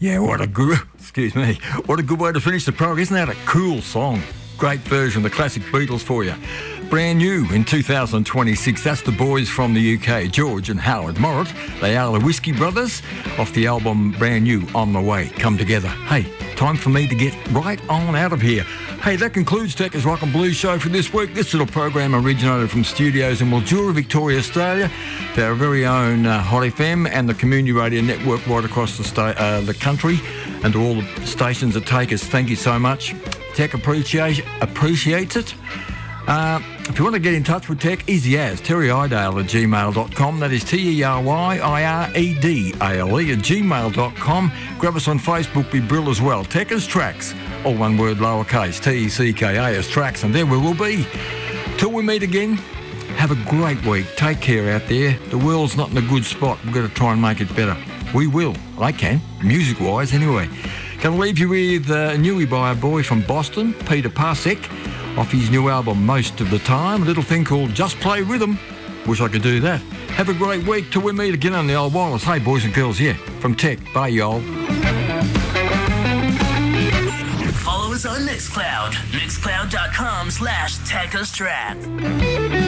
Yeah, what a good way to finish the program. Isn't that a cool song? Great version of the classic Beatles for you. Brand new in 2026. That's the boys from the UK, George and Howard Morritt. They are the Whiskey Brothers off the album Brand New, On The Way. Come together. Hey, time for me to get right on out of here. Hey, that concludes Tekka's Rock and Blues show for this week. This little program originated from studios in Mildura, Victoria, Australia. To our very own Hot FM and the Community Radio Network right across the country, and to all the stations that take us, thank you so much. Tech appreciates it. If you want to get in touch with Tech, easy as terryidale@gmail.com. That is TERYIREDALE@gmail.com. Grab us on Facebook, be Brill as well. Tekka's Tracks, all one word lowercase, TECKA's Tracks, and there we will be. Till we meet again, have a great week. Take care out there. The world's not in a good spot. We've got to try and make it better. We will. I can, music-wise anyway. Going to leave you with a newie by a boy from Boston, Peter Pasek, off his new album Most of the Time, a little thing called Just Play Rhythm. Wish I could do that. Have a great week till we meet again on the old wireless. Hey, boys and girls, yeah, from Tech. Bye, y'all. Follow us on Mixcloud. Mixcloud.com/TechUsTrack.